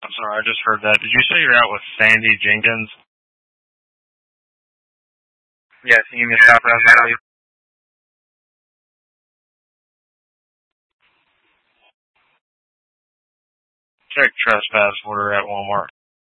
I'm sorry, I just heard that. Did you say you're out with Sandy Jenkins? Yes, you missed out Natalie. Check trespass order at Walmart.